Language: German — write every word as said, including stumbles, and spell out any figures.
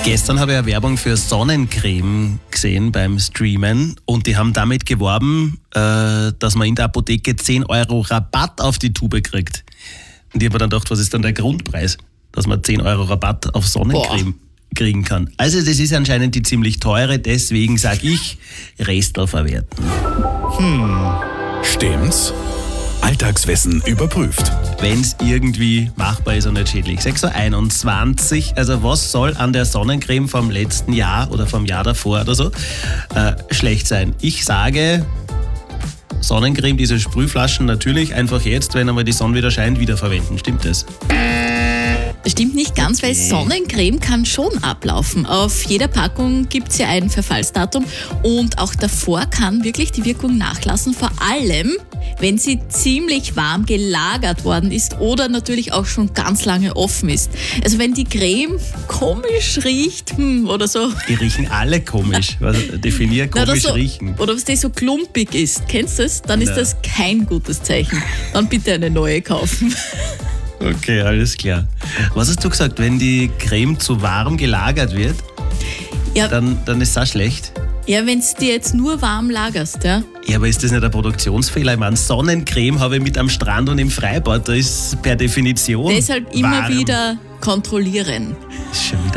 Gestern habe ich eine Werbung für Sonnencreme gesehen beim Streamen und die haben damit geworben, äh, dass man in der Apotheke zehn Euro Rabatt auf die Tube kriegt. Und ich habe mir dann gedacht, was ist dann der Grundpreis, dass man zehn Euro Rabatt auf Sonnencreme Boah. kriegen kann. Also das ist anscheinend die ziemlich teure, deswegen sage ich, Restel verwerten. Hm, stimmt's? Alltagswissen überprüft. Wenn es irgendwie machbar ist und nicht schädlich. sechs Uhr einundzwanzig, also was soll an der Sonnencreme vom letzten Jahr oder vom Jahr davor oder so äh, schlecht sein? Ich sage, Sonnencreme, diese Sprühflaschen natürlich einfach jetzt, wenn einmal die Sonne wieder scheint, wiederverwenden. Stimmt das? Das stimmt nicht ganz, okay. Weil Sonnencreme kann schon ablaufen. Auf jeder Packung gibt es ja ein Verfallsdatum und auch davor kann wirklich die Wirkung nachlassen, vor allem wenn sie ziemlich warm gelagert worden ist oder natürlich auch schon ganz lange offen ist. Also wenn die Creme komisch riecht hm, oder so. Die riechen alle komisch. Was definier komisch Na, oder so, riechen. Oder was die so klumpig ist. Kennst du das? Dann ist Na. das kein gutes Zeichen. Dann bitte eine neue kaufen. Okay, alles klar. Was hast du gesagt, wenn die Creme zu warm gelagert wird, ja, dann, dann ist das schlecht? Ja, wenn du die jetzt nur warm lagerst, ja. Ja, aber ist das nicht ein Produktionsfehler? Ich meine, Sonnencreme habe ich mit am Strand und im Freibad, da ist per Definition Deshalb immer warm. wieder kontrollieren. Ist schon wieder